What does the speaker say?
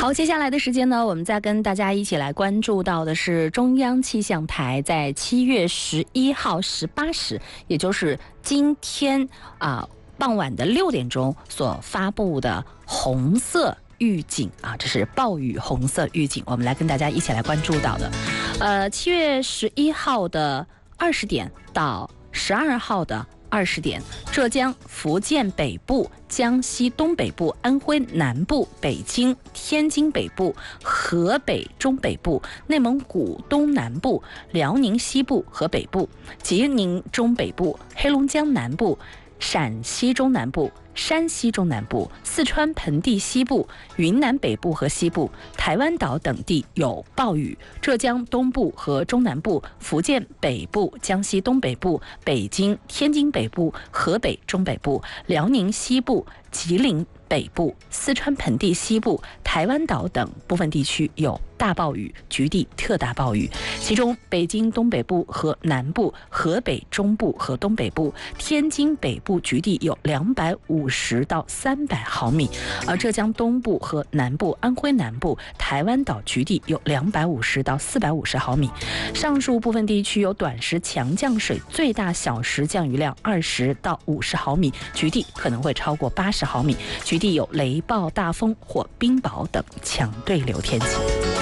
好，接下来的时间呢，我们再跟大家一起来关注到的是中央气象台在7月11号18时，也就是今天傍晚的6点钟所发布的红色预警啊，这是暴雨红色预警，我们来跟大家一起来关注到的。7月11号的20点到12号的20点，浙江、福建北部、江西东北部、安徽南部、北京、天津北部、河北中北部、内蒙古东南部、辽宁西部和北部、吉林中北部、黑龙江南部、陕西中南部、山西中南部、四川盆地西部、云南北部和西部、台湾岛等地有暴雨，浙江东部和中南部、福建北部、江西东北部、北京、天津北部、河北中北部、辽宁西部、吉林北部、四川盆地西部、台湾岛等部分地区有大暴雨，局地特大暴雨。其中北京东北部和南部、河北中部和东北部、天津北部局地有250到300毫米，而浙江东部和南部、安徽南部、台湾岛局地有250到450毫米。上述部分地区有短时强降水，最大小时降雨量20到50毫米，局地可能会超过80毫米，局地有雷暴、大风或冰雹等强对流天气。